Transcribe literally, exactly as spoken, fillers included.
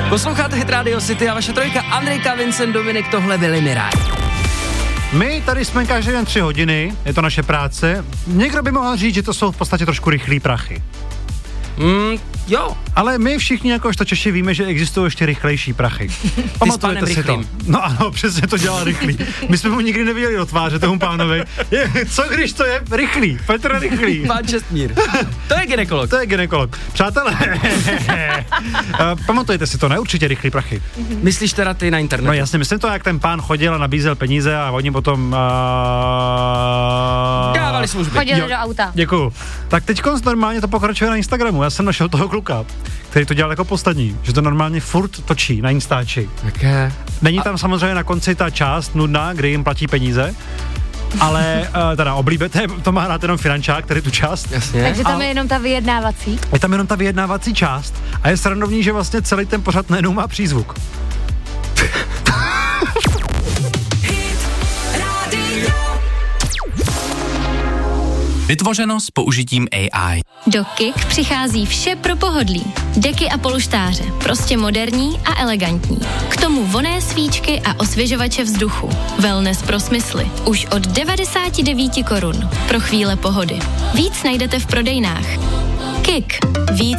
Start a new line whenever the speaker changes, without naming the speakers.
Posloucháte Hit Radio City a vaše trojka Andrejka, Vincent, Dominik, tohle byli Miraj.
My tady jsme každý den tři hodiny, je to naše práce. Někdo by mohl říct, že to jsou v podstatě trošku rychlý prachy.
Mm, jo.
Ale my všichni jakožto Češi víme, že existují ještě rychlejší prachy. Pamatujete si to? No ano, přesně to dělá rychlý. My jsme mu nikdy neviděli do tváře tomu pánovi. Je, co když to je rychlý? Petr Rychlý.
Pán Čestmír. To je gynekolog.
To je gynekolog. Přátelé, pamatujete si to, ne? Určitě rychlý prachy.
Myslíš teda ty na internetu?
No jasně, myslím to, jak ten pán chodil a nabízel peníze a oni potom... Uh...
Dávali služby.
Chodili do auta.
Děkuju. Tak teďko normálně to pokračuje na Instagramu. Já jsem našel toho kluka, který to dělal jako poslední, že to normálně furt točí na Instači.
Jaké?
Není tam samozřejmě na konci ta část nudná, kdy jim platí peníze, ale uh, teda oblíbete, to má rád jenom finančák, který tu část.
Jasně.
Takže tam
ale
je jenom ta vyjednávací.
Je tam jenom ta vyjednávací část a je srandovní, že vlastně celý ten pořad najednou má přízvuk.
Vytvořeno s použitím A I.
Do Kik přichází vše pro pohodlí. Deky a polštáře, prostě moderní a elegantní. K tomu vonné svíčky a osvěžovače vzduchu. Wellness pro smysly. Už od devadesát devět korun. Pro chvíle pohody. Víc najdete v prodejnách. Kik. Víc